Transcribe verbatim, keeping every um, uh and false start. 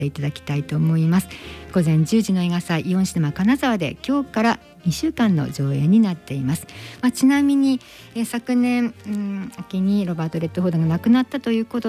いただきたいと思います。午前じゅうじの映画祭イオンシネマ金沢で今日からにしゅうかんの上映になっています。まあ、ちなみに、え昨年、うん、秋にロバート・レッドフォードが亡くなったということ